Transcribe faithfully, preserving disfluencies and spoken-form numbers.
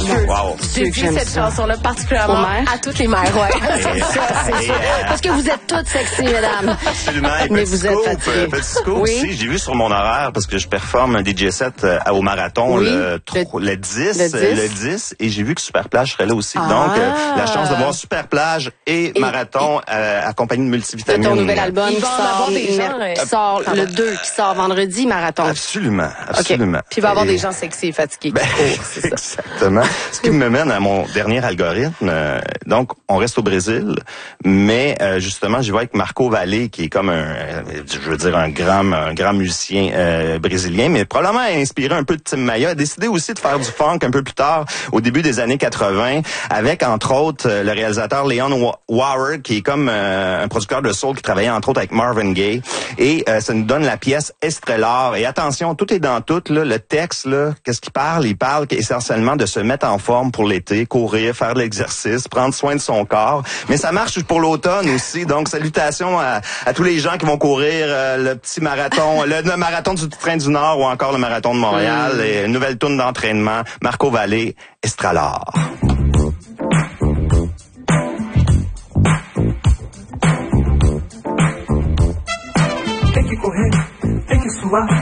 Dieu. Wow. Dédié cette chanson-là particulièrement à toutes les mères. Ouais. C'est ça, c'est ça. Parce que vous êtes toutes sexy, mesdames. Absolument. Et Mais petit vous êtes scoop, fatiguées. Petit scoop Oui. aussi, j'ai vu sur mon horaire, parce que je performe un D J set euh, au marathon Oui. le, tro- Le- le dix, le dix. euh, le dix, et j'ai vu que Super Plage serait là aussi. Ah. Donc, euh, la chance de voir Super Plage et, Et- marathon euh, accompagné de De multivitamines. ton nouvel album Il qui va en sort, avoir des gens, mer- euh, qui sort le deux, qui sort vendredi, marathon. Absolument, absolument. Puis il va y avoir Et- des gens sexy et fatigués qui Ben, courent, c'est ça. exactement. Ce qui me mène à mon dernier algorithme. Euh, donc, on reste au Brésil, mais euh, justement, je vais avec Marco Valle, qui est comme un, euh, je veux dire, un grand, un grand musicien euh, brésilien, mais probablement inspiré un peu de Tim Maia. A décidé aussi de faire du funk un peu plus tard, au début des années quatre-vingts, avec entre autres euh, le réalisateur Leon Wa- Wauer, qui est comme euh, un producteur de soul qui travaillait entre autres avec Marvin Gaye. Et euh, ça nous donne la pièce Estrellar. Et attention, tout est dans tout. Là, le texte, là, qu'est-ce qu'il parle? Il parle essentiellement de se mettre en forme pour l'été, courir, faire de l'exercice, prendre soin de son corps. Mais ça marche pour l'automne aussi. Donc, salutations à, à tous les gens qui vont courir euh, le petit marathon, le, le marathon du Train du Nord ou encore le marathon de Montréal. Mm. Et une nouvelle tourne d'entraînement. Marco Valle, Estrellar. Tem que correr, tem que suar,